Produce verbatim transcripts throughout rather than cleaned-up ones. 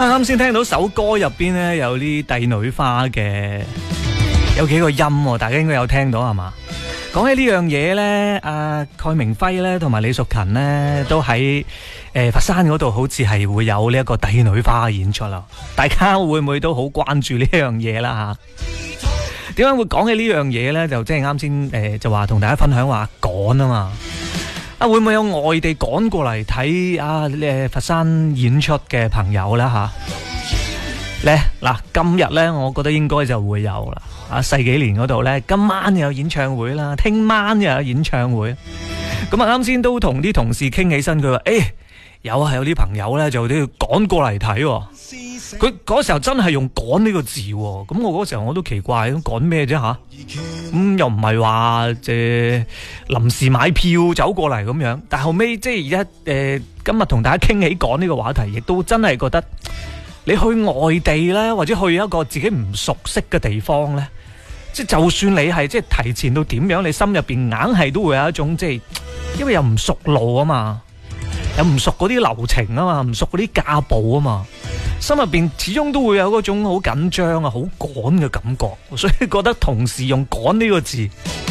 啱先聽到首歌入邊咧有啲帝女花嘅，有幾個音，大家應該有聽到係嘛？講起呢樣嘢咧，阿蓋明輝咧同埋李淑勤咧都喺誒佛山嗰度，好似係會有呢一個帝女花嘅演出啦。大家會唔會都好關注呢樣嘢啦吓？點解會講起呢樣嘢咧？就即係啱先誒就話同大家分享話趕啊嘛。啊，會唔會有外地趕過嚟睇啊？誒，佛山演出嘅朋友啦吓咧嗱，今日咧，我覺得應該就會有啦。啊，世紀蓮嗰度咧，今晚又有演唱會啦，聽晚又有演唱會。咁啊，啱先都同啲同事傾起身，佢話誒，有係有啲朋友咧就都要趕過嚟睇。佢嗰時候真係用趕呢個字，咁我嗰時候我都奇怪，咁趕咩啫吓？咁、嗯、又唔係話誒臨時買票走過嚟咁樣，但後尾即係而家誒今日同大家傾起趕呢個話題，亦都真係覺得你去外地咧，或者去一個自己唔熟悉嘅地方咧，即係就算你係即係提前到點樣，你心入邊硬係都會有一種即係，因為又唔熟路啊嘛，又唔熟嗰啲流程啊嘛，唔熟嗰啲架步啊嘛。心入邊始終都會有嗰種好緊張啊、好趕嘅感覺，所以覺得同時用趕呢個字，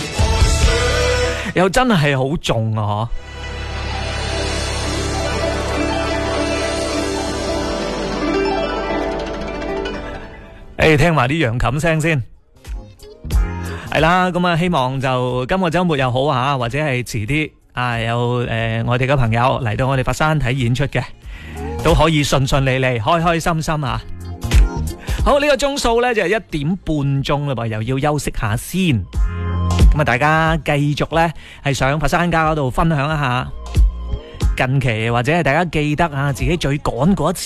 又真係好重啊！嗬，誒，聽埋啲揚琴聲先，係啦，咁啊，希望就今個周末又好啊，或者係遲啲啊，有誒我哋嘅朋友嚟到我哋佛山睇演出嘅。都可以順順利利、開開心心啊！好，呢個鐘數呢就係一點半鐘啦噃，又要休息下先。咁啊，大家繼續呢係上佛山家嗰度分享一下近期或者係大家記得啊自己最趕嗰一次。